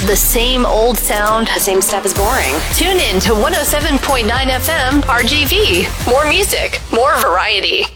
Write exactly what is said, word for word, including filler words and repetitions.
the same old sound. The same stuff is boring. Tune in to one oh seven point nine F M R G V. More music, more variety.